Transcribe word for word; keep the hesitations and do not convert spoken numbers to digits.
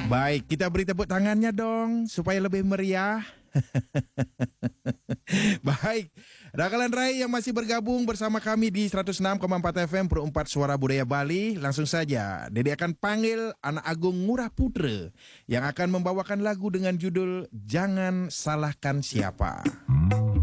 Baik, kita beri tepuk tangannya dong supaya lebih meriah. Baik, Rakalan Rai yang masih bergabung bersama kami di seratus enam koma empat F M Pro empat Suara Budaya Bali. Langsung saja, Dede akan panggil Anak Agung Ngurah Putra yang akan membawakan lagu dengan judul Jangan Salahkan Siapa.